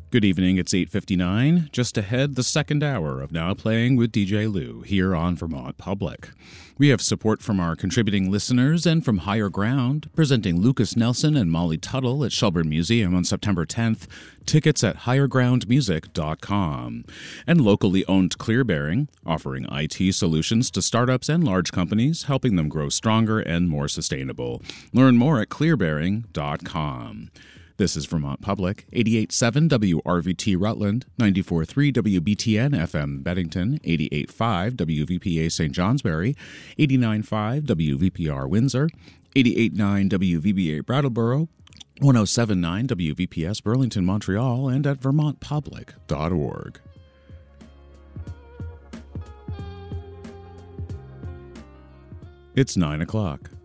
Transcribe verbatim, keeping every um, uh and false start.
Good evening, it's eight fifty-nine. Just ahead, the second hour of Now Playing with D J Lou here on Vermont Public. We have support from our contributing listeners and from Higher Ground, presenting Lucas Nelson and Molly Tuttle at Shelburne Museum on September tenth. Tickets at higher ground music dot com. And locally owned ClearBearing, offering I T solutions to startups and large companies, helping them grow stronger and more sustainable. Learn more at clear bearing dot com. This is Vermont Public, eighty-eight point seven W R V T Rutland, ninety-four point three W B T N F M Beddington, eighty-eight point five W V P A Saint Johnsbury, eighty-nine point five W V P R Windsor, eighty-eight point nine W V B A Brattleboro, one oh seven point nine W V P S Burlington, Montreal, and at vermont public dot org. It's nine o'clock.